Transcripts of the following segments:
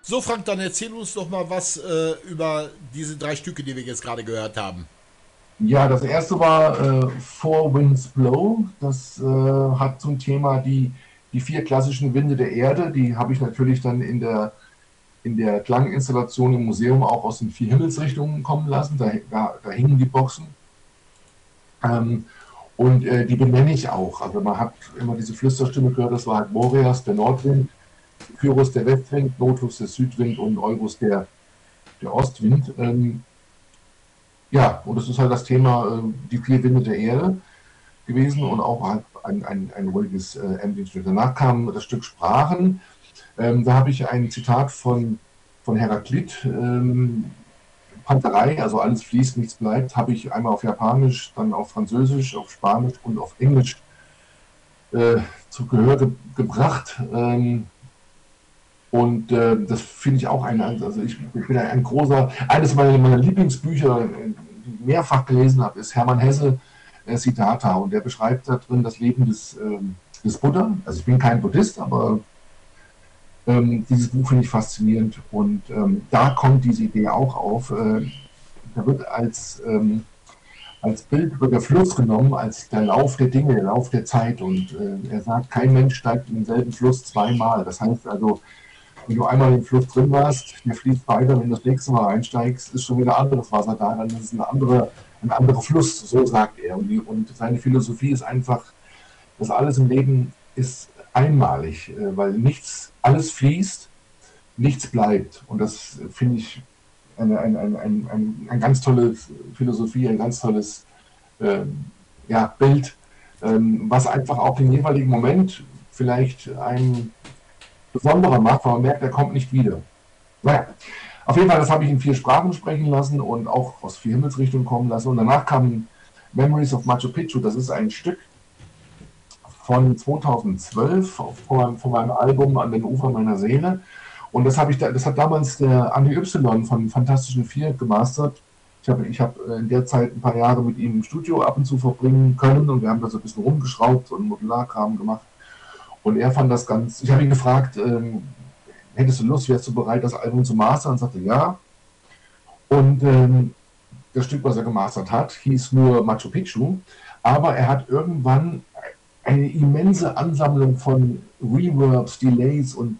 So, Frank, dann erzähl uns doch mal was über diese drei Stücke, die wir jetzt gerade gehört haben. Ja, das erste war Four Winds Blow. Das hat zum Thema die vier klassischen Winde der Erde. Die habe ich natürlich dann in der Klanginstallation im Museum auch aus den vier Himmelsrichtungen kommen lassen. Da hingen die Boxen. Ähm, und die benenne ich auch. Also man hat immer diese Flüsterstimme gehört, das war halt Boreas, der Nordwind, Kyros, der Westwind, Notus, der Südwind und Eurus, der Ostwind. Ja, und das ist halt das Thema, die vier Winde der Erde gewesen und auch halt ein ruhiges Ambient-Stück. Danach kam das Stück Sprachen. Da habe ich ein Zitat von Heraklit, Panterei, also alles fließt, nichts bleibt, habe ich einmal auf Japanisch, dann auf Französisch, auf Spanisch und auf Englisch äh, zu Gehör gebracht. Und das finde ich auch also ich bin ein großer, eines meiner Lieblingsbücher, die ich mehrfach gelesen habe, ist Hermann Hesse, Siddhartha. Und der beschreibt da drin das Leben des Buddha. Also ich bin kein Buddhist, aber dieses Buch finde ich faszinierend. Und da kommt diese Idee auch auf. Da wird als Bild wird der Fluss genommen, als der Lauf der Dinge, der Lauf der Zeit. Und er sagt, kein Mensch steigt in denselben Fluss zweimal. Das heißt also, wenn du einmal im Fluss drin warst, der fließt weiter, wenn du das nächste Mal einsteigst, ist schon wieder anderes Wasser da, dann ist es ein anderer Fluss, so sagt er. Und seine Philosophie ist einfach, dass alles im Leben ist einmalig, weil alles fließt, nichts bleibt. Und das finde ich eine ganz tolle Philosophie, ein ganz tolles ja, Bild, was einfach auch den jeweiligen Moment vielleicht ein besonderer macht, weil man merkt, er kommt nicht wieder. Naja, auf jeden Fall, das habe ich in vier Sprachen sprechen lassen und auch aus vier Himmelsrichtungen kommen lassen. Und danach kam Memories of Machu Picchu. Das ist ein Stück von 2012 von meinem Album An den Ufern meiner Seele. Und das hat damals der Andi Y von Fantastischen Vier gemastert. Ich hab in der Zeit ein paar Jahre mit ihm im Studio ab und zu verbringen können und wir haben da so ein bisschen rumgeschraubt und Modularkram gemacht. Und er fand das ganz. Ich habe ihn gefragt, hättest du Lust, wärst du bereit, das Album zu mastern? Und sagte ja. Und das Stück, was er gemastert hat, hieß nur Machu Picchu. Aber er hat irgendwann eine immense Ansammlung von Reverbs, Delays und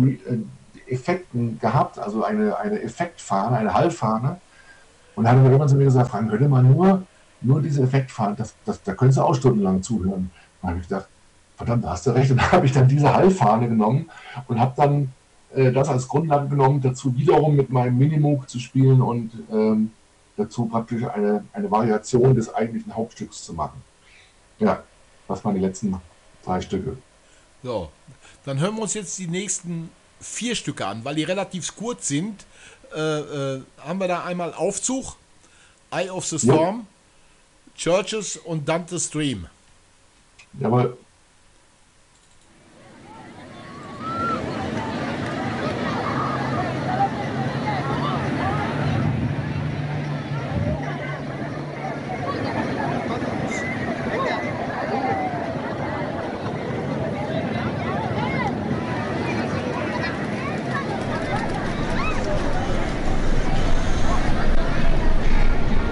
Effekten gehabt, also eine Effektfahne, eine Hallfahne. Und hat dann irgendwann zu mir gesagt, Frank, hör dir mal nur diese Effektfahne, da könntest du auch stundenlang zuhören. Da habe ich gedacht, verdammt, da hast du recht. Und da habe ich dann diese Hallfahne genommen und habe dann das als Grundlage genommen, dazu wiederum mit meinem Minimoog zu spielen und dazu praktisch eine Variation des eigentlichen Hauptstücks zu machen. Ja, das waren die letzten drei Stücke. So, dann hören wir uns jetzt die nächsten vier Stücke an, weil die relativ kurz sind. Haben wir da einmal Aufzug, Eye of the Jo, Storm, Churches und Dante's Dream. jawohl.